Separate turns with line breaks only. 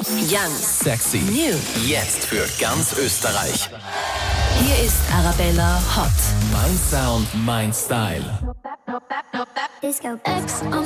Young,
Sexy,
new.
jetzt für ganz Österreich.
Hier ist Arabella Hot.
Mein Sound, mein Style.
Disco X